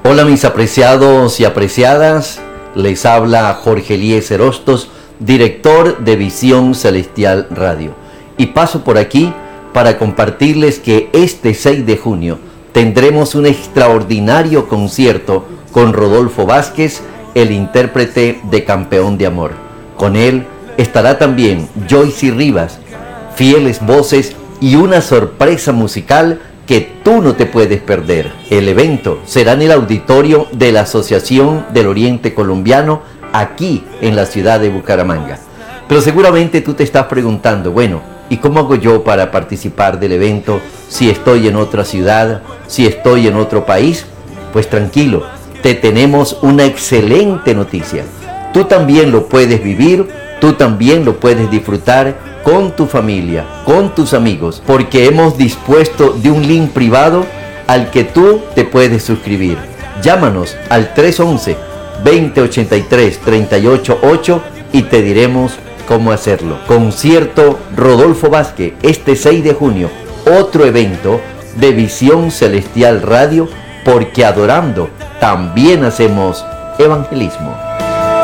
Hola mis apreciados y apreciadas, les habla Jorge Eliezer Hostos, director de Visión Celestial Radio. Y paso por aquí para compartirles que este 6 de junio tendremos un extraordinario concierto con Rodolfo Vázquez, el intérprete de Campeón de Amor. Con él estará también Joyce Rivas, fieles voces y una sorpresa musical que tú no te puedes perder. El evento será en el auditorio de la Asociación del Oriente Colombiano, aquí en la ciudad de Bucaramanga. Pero seguramente tú te estás preguntando, bueno, ¿y cómo hago yo para participar del evento si estoy en otra ciudad, si estoy en otro país? Pues tranquilo, te tenemos una excelente noticia. Tú también lo puedes vivir, tú también lo puedes disfrutar con tu familia, con tus amigos, porque hemos dispuesto de un link privado al que tú te puedes suscribir. Llámanos al 311-2083-388 y te diremos cómo hacerlo. Concierto Rodolfo Vázquez, este 6 de junio, otro evento de Visión Celestial Radio, porque adorando también hacemos evangelismo.